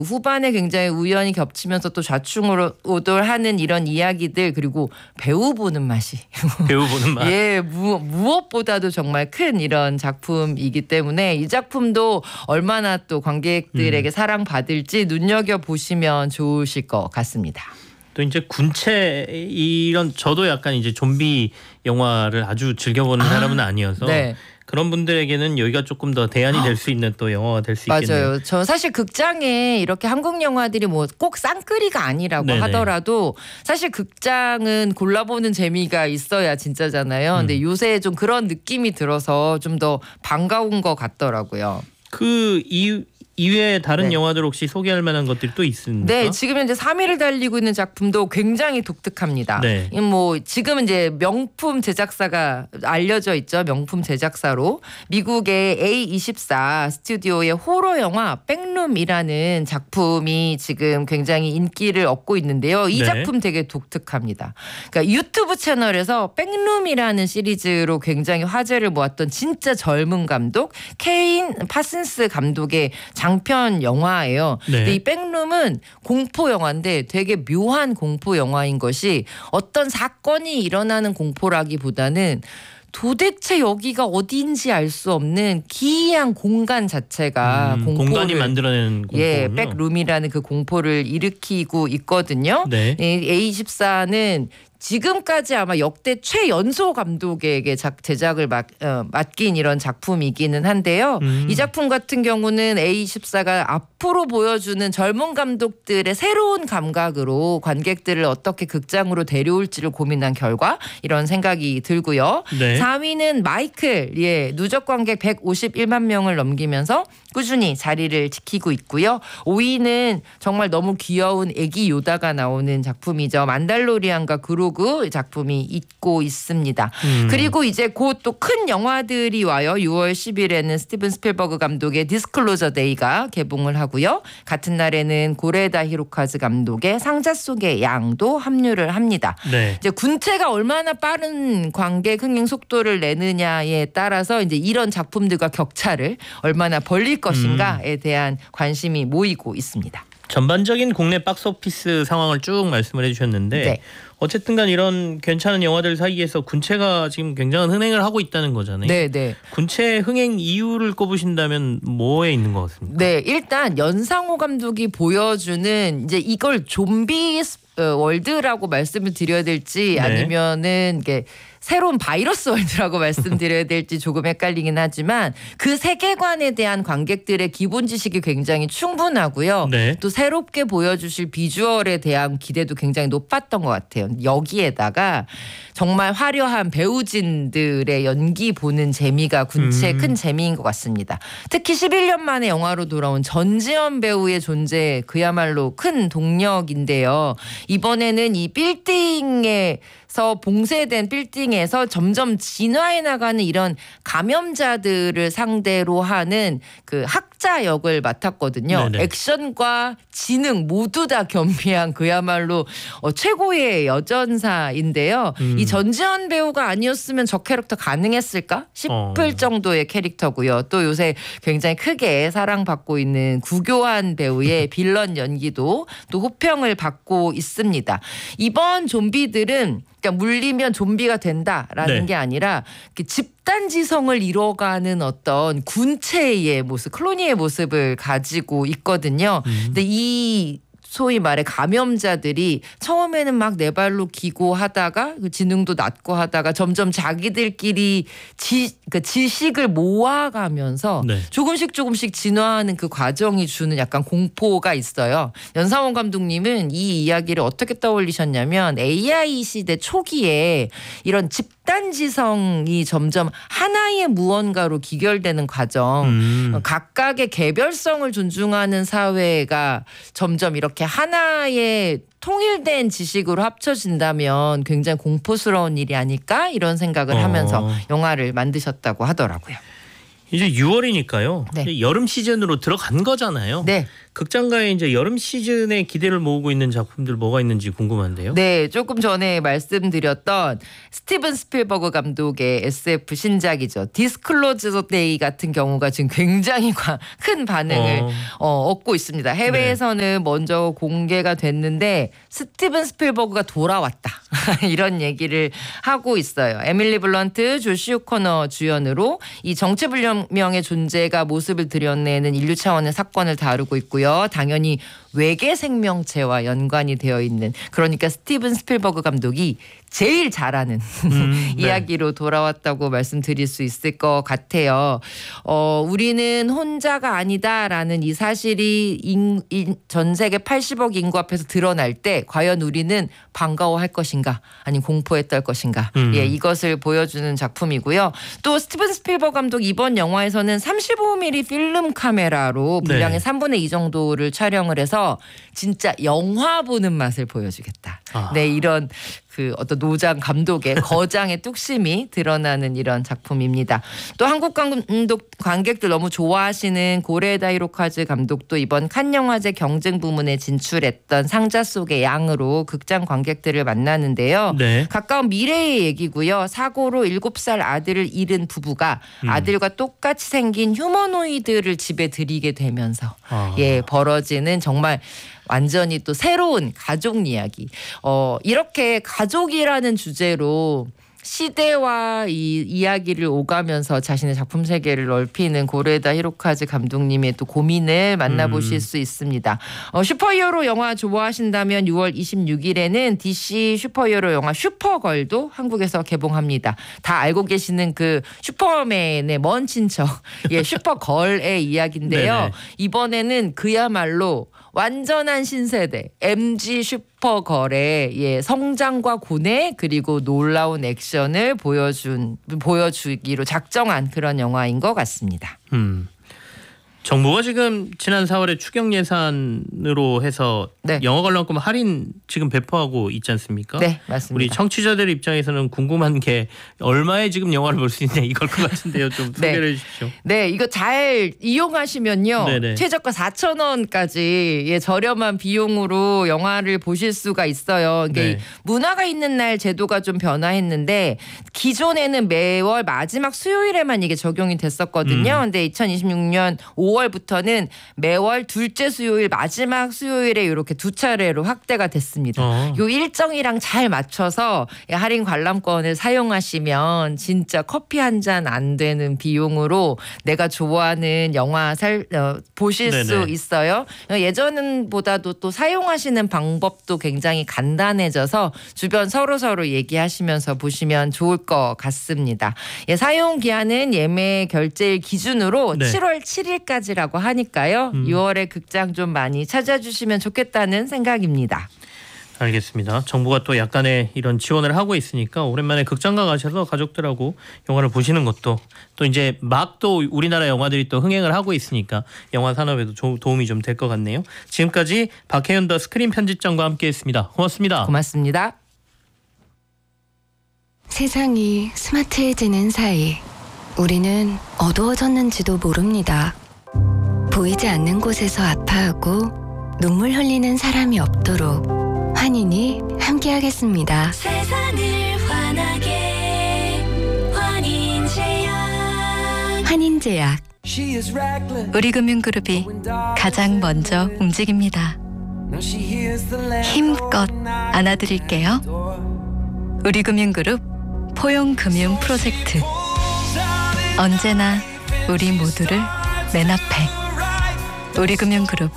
후반에 굉장히 우연히 겹치면서 또 좌충우돌하는 이런 이야기들 그리고 배우 보는 맛이 배우 보는 맛. 예, 무엇보다도 정말 큰 이런 작품이기 때문에 이 작품도 얼마나 또 관객들에게 사랑받을지 눈여겨보시면 좋으실 것 같습니다. 또 이제 군체 이런 저도 약간 이제 좀비 영화를 아주 즐겨보는 사람은 아니어서 네. 그런 분들에게는 여기가 조금 더 대안이 될 수 있는 또 영화가 될 수 있겠네요. 맞아요. 저 사실 극장에 이렇게 한국 영화들이 뭐 꼭 쌍끌이가 아니라고 네네. 하더라도 사실 극장은 골라보는 재미가 있어야 진짜잖아요. 근데 요새 좀 그런 느낌이 들어서 좀 더 반가운 것 같더라고요. 그 이외에 다른 네. 영화들 혹시 소개할 만한 것들이 또 있습니까? 네, 지금 현재 3위를 달리고 있는 작품도 굉장히 독특합니다. 네. 뭐 지금은 이제 명품 제작사가 알려져 있죠. 명품 제작사로 미국의 A24 스튜디오의 호러 영화 백룸이라는 작품이 지금 굉장히 인기를 얻고 있는데요. 이 네. 작품 되게 독특합니다. 그러니까 유튜브 채널에서 백룸이라는 시리즈로 굉장히 화제를 모았던 진짜 젊은 감독 케인 파슨스 감독의 장편 영화예요. 네. 근데 이 백룸은 공포 영화인데 되게 묘한 공포 영화인 것이 어떤 사건이 일어나는 공포라기보다는 도대체 여기가 어디인지 알 수 없는 기이한 공간 자체가 공간이 만들어내는 공포군요. 예, 백룸이라는 그 공포를 일으키고 있거든요. 네. A24는 지금까지 아마 역대 최연소 감독에게 제작을 맡긴 이런 작품이기는 한데요. 이 작품 같은 경우는 A24가 앞으로 보여주는 젊은 감독들의 새로운 감각으로 관객들을 어떻게 극장으로 데려올지를 고민한 결과 이런 생각이 들고요. 네. 4위는 마이클, 예, 누적 관객 151만 명을 넘기면서 꾸준히 자리를 지키고 있고요. 5위는 정말 너무 귀여운 애기 요다가 나오는 작품이죠. 만달로리안과 그로그 작품이 있고 있습니다. 그리고 이제 곧 또 큰 영화들이 와요. 6월 10일에는 스티븐 스필버그 감독의 디스클로저 데이가 개봉을 하고요. 같은 날에는 고레다 히로카즈 감독의 상자 속의 양도 합류를 합니다. 네. 이제 군체가 얼마나 빠른 관객 흥행 속도를 내느냐에 따라서 이제 이런 작품들과 격차를 얼마나 벌릴 것인가에 대한 관심이 모이고 있습니다. 전반적인 국내 박스오피스 상황을 쭉 말씀을 해주셨는데 네. 어쨌든 간 이런 괜찮은 영화들 사이에서 군체가 지금 굉장한 흥행을 하고 있다는 거잖아요. 네, 네. 군체 흥행 이유를 꼽으신다면 뭐에 있는 것 같습니까? 네, 일단 연상호 감독이 보여주는 이제 이걸 좀비 월드라고 말씀을 드려야 될지 네. 아니면은 이게 새로운 바이러스 월드라고 말씀드려야 될지 조금 헷갈리긴 하지만 그 세계관에 대한 관객들의 기본 지식이 굉장히 충분하고요. 네. 또 새롭게 보여주실 비주얼에 대한 기대도 굉장히 높았던 것 같아요. 여기에다가 정말 화려한 배우진들의 연기 보는 재미가 군체의 큰 재미인 것 같습니다. 특히 11년 만에 영화로 돌아온 전지현 배우의 존재 그야말로 큰 동력인데요. 이번에는 이 빌딩에서 봉쇄된 빌딩에서 점점 진화해 나가는 이런 감염자들을 상대로 하는 그 학자 역을 맡았거든요. 네네. 액션과 지능 모두 다 겸비한 그야말로 최고의 여전사인데요. 이 전지현 배우가 아니었으면 저 캐릭터 가능했을까 싶을 정도의 캐릭터고요. 또 요새 굉장히 크게 사랑받고 있는 구교환 배우의 빌런 연기도 또 호평을 받고 있습니다. 이번 좀비들은 그러니까 물리면 좀비가 된다라는 네. 게 아니라 집단지성을 이뤄가는 어떤 군체의 모습, 콜로니의 모습을 가지고 있거든요. 근데 이 소위 말해 감염자들이 처음에는 막 네 발로 기고 하다가 지능도 낮고 하다가 점점 자기들끼리 지식을 모아가면서 네. 조금씩 진화하는 그 과정이 주는 약간 공포가 있어요. 연상호 감독님은 이 이야기를 어떻게 떠올리셨냐면 AI 시대 초기에 이런 집단지성이 점점 하나의 무언가로 기결되는 과정, 각각의 개별성을 존중하는 사회가 점점 이렇게 하나의 통일된 지식으로 합쳐진다면 굉장히 공포스러운 일이 아닐까 이런 생각을 하면서 영화를 만드셨다고 하더라고요. 이제 6월이니까요. 네. 여름 시즌으로 들어간 거잖아요. 네. 극장가에 이제 여름 시즌에 기대를 모으고 있는 작품들 뭐가 있는지 궁금한데요. 네, 조금 전에 말씀드렸던 스티븐 스필버그 감독의 SF 신작이죠. 디스클로즈 데이 같은 경우가 지금 굉장히 큰 반응을 얻고 있습니다. 해외에서는 먼저 공개가 됐는데 스티븐 스필버그가 돌아왔다. 이런 얘기를 하고 있어요. 에밀리 블런트, 조시 오코너 주연으로 이 정체불명의 존재가 모습을 드러내는 인류 차원의 사건을 다루고 있고요. 당연히 외계 생명체와 연관이 되어 있는, 그러니까 스티븐 스필버그 감독이 제일 잘하는 이야기로 돌아왔다고 말씀드릴 수 있을 것 같아요. 우리는 혼자가 아니다라는 이 사실이 전 세계 80억 인구 앞에서 드러날 때 과연 우리는 반가워할 것인가 아니면 공포에 떨 것인가, 예, 이것을 보여주는 작품이고요. 또 스티븐 스필버그 감독 이번 영화에서는 35mm 필름 카메라로 분량의 3분의 2 정도를 촬영을 해서 진짜 영화 보는 맛을 보여주겠다. 네, 이런 그 어떤 노장 감독의 거장의 뚝심이 드러나는 이런 작품입니다. 또 한국 감독 관객들 너무 좋아하시는 고레에다 히로카즈 감독도 이번 칸 영화제 경쟁 부문에 진출했던 상자 속의 양으로 극장 관객들을 만나는데요. 네. 가까운 미래의 얘기고요. 사고로 7살 아들을 잃은 부부가 아들과 똑같이 생긴 휴머노이드를 집에 들이게 되면서 예, 벌어지는 정말 완전히 또 새로운 가족 이야기. 이렇게 가족이라는 주제로 시대와 이 이야기를 오가면서 자신의 작품 세계를 넓히는 고레에다 히로카즈 감독님의 또 고민을 만나보실 수 있습니다. 슈퍼히어로 영화 좋아하신다면 6월 26일에는 DC 슈퍼히어로 영화 슈퍼걸도 한국에서 개봉합니다. 다 알고 계시는 그 슈퍼맨의 먼 친척, 예, 슈퍼걸의 이야기인데요. 이번에는 그야말로 완전한 신세대 MG 슈퍼걸의 예, 성장과 고뇌 그리고 놀라운 액션을 보여주기로 작정한 그런 영화인 것 같습니다. 정부가 지금 지난 4월에 추경 예산으로 해서 영화 관람권 할인 지금 배포하고 있지 않습니까? 네, 맞습니다. 우리 청취자들 입장에서는 궁금한 게 얼마에 지금 영화를 볼 수 있냐 이걸 것 같은데요. 좀 소개를 해 주십시오. 네, 이거 잘 이용하시면요. 최저가 4,000원까지 예, 저렴한 비용으로 영화를 보실 수가 있어요. 이게 문화가 있는 날 제도가 좀 변화했는데 기존에는 매월 마지막 수요일에만 이게 적용이 됐었거든요. 근데 2026년 5월부터는 매월 둘째 수요일 마지막 수요일에 이렇게 두 차례로 확대가 됐습니다. 요 일정이랑 잘 맞춰서 할인 관람권을 사용하시면 진짜 커피 한 잔 안 되는 비용으로 내가 좋아하는 영화 보실 수 있어요. 예전보다도 또 사용하시는 방법도 굉장히 간단해져서 주변 서로 얘기하시면서 보시면 좋을 것 같습니다. 예, 사용 기한은 예매 결제일 기준으로 7월 7일까지라고 하니까요. 6월에 극장 좀 많이 찾아주시면 좋겠다는 생각입니다. 알겠습니다. 정부가 또 약간의 이런 지원을 하고 있으니까 오랜만에 극장가 가셔서 가족들하고 영화를 보시는 것도 또 이제 막 또 우리나라 영화들이 또 흥행을 하고 있으니까 영화 산업에도 도움이 좀 될 것 같네요. 지금까지 박혜윤 더 스크린 편집장과 함께했습니다. 고맙습니다. 고맙습니다. 세상이 스마트해지는 사이 우리는 어두워졌는지도 모릅니다. 보이지 않는 곳에서 아파하고 눈물 흘리는 사람이 없도록 환인이 함께하겠습니다. 세상을 환하게 환인제약. 우리금융그룹이 가장 먼저 움직입니다. 힘껏 안아드릴게요. 우리금융그룹 포용금융 프로젝트. 언제나 우리 모두를 맨 앞에. 우리금융그룹.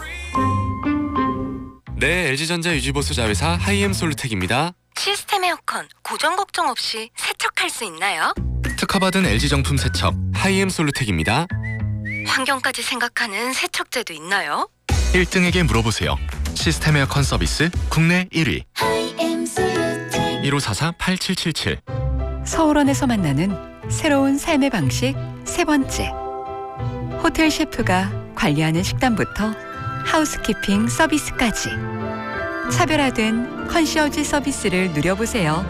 네, LG전자 유지보수 자회사 하이엠솔루텍입니다. 시스템 에어컨 고정 걱정 없이 세척할 수 있나요? 특허받은 LG 정품 세척 하이엠솔루텍입니다. 환경까지 생각하는 세척제도 있나요? 1등에게 물어보세요. 시스템 에어컨 서비스 국내 1위. 1544-8777. 서울원에서 만나는 새로운 삶의 방식 세 번째. 호텔 셰프가 관리하는 식단부터 하우스키핑 서비스까지 차별화된 컨시어지 서비스를 누려보세요.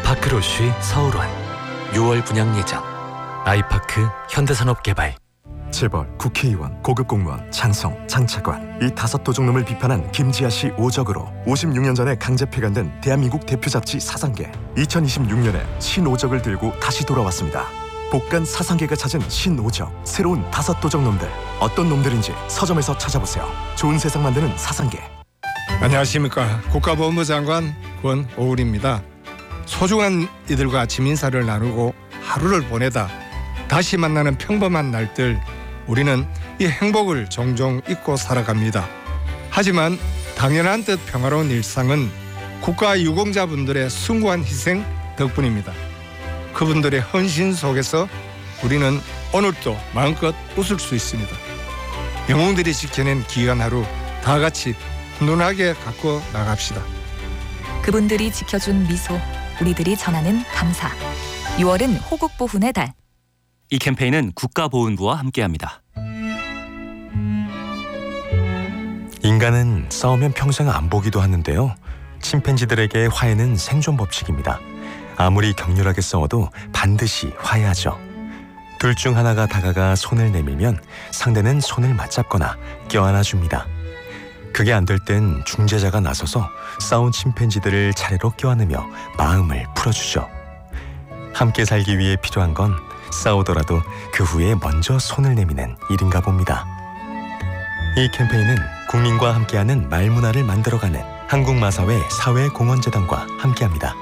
파크로쉬 서울원 6월 분양 예정. 아이파크 현대산업개발. 재벌, 국회의원, 고급 공무원, 장성, 장차관 이 5도둑놈을 비판한 김지아 씨 오적으로 56년 전에 강제 폐간된 대한민국 대표 잡지 사상계 2026년에 신오적을 들고 다시 돌아왔습니다. 복간 사상계가 찾은 신오적 새로운 5도둑놈들 어떤 놈들인지 서점에서 찾아보세요. 좋은 세상 만드는 사상계. 안녕하십니까. 국가보훈부 장관 권오울입니다. 소중한 이들과 아침 인사를 나누고 하루를 보내다 다시 만나는 평범한 날들 우리는 이 행복을 종종 잊고 살아갑니다. 하지만 당연한 듯 평화로운 일상은 국가 유공자분들의 숭고한 희생 덕분입니다. 그분들의 헌신 속에서 우리는 오늘도 마음껏 웃을 수 있습니다. 영웅들이 지켜낸 귀한 하루 다 같이 훈훈하게 갖고 나갑시다. 그분들이 지켜준 미소, 우리들이 전하는 감사. 6월은 호국보훈의 달. 이 캠페인은 국가보훈부와 함께합니다. 인간은 싸우면 평생 안 보기도 하는데요. 침팬지들에게 화해는 생존 법칙입니다. 아무리 격렬하게 싸워도 반드시 화해하죠. 둘 중 하나가 다가가 손을 내밀면 상대는 손을 맞잡거나 껴안아줍니다. 그게 안 될 땐 중재자가 나서서 싸운 침팬지들을 차례로 껴안으며 마음을 풀어주죠. 함께 살기 위해 필요한 건 싸우더라도 그 후에 먼저 손을 내미는 일인가 봅니다. 이 캠페인은 국민과 함께하는 말문화를 만들어가는 한국마사회 사회공헌재단과 함께합니다.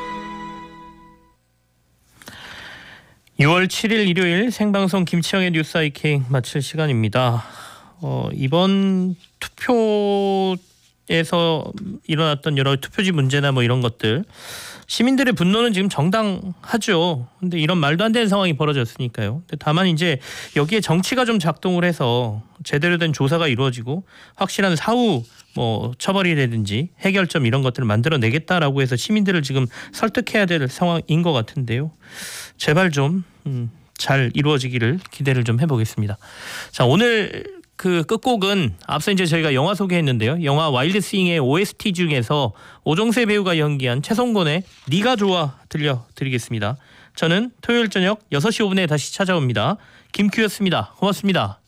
6월 7일 일요일 생방송 김치영의 뉴스 하이킹 마칠 시간입니다. 이번 투표에서 일어났던 여러 투표지 문제나 뭐 이런 것들 시민들의 분노는 지금 정당하죠. 근데 이런 말도 안 되는 상황이 벌어졌으니까요. 근데 다만 이제 여기에 정치가 좀 작동을 해서 제대로 된 조사가 이루어지고 확실한 사후 뭐 처벌이라든지 해결점 이런 것들을 만들어내겠다라고 해서 시민들을 지금 설득해야 될 상황인 것 같은데요. 제발 좀 잘 이루어지기를 기대를 좀 해보겠습니다. 자, 오늘 그 끝곡은 앞서 이제 저희가 영화 소개했는데요. 영화 와일드 스윙의 OST 중에서 오종세 배우가 연기한 최성곤의 네가 좋아 들려드리겠습니다. 저는 토요일 저녁 6시 5분에 다시 찾아옵니다. 김큐였습니다. 고맙습니다.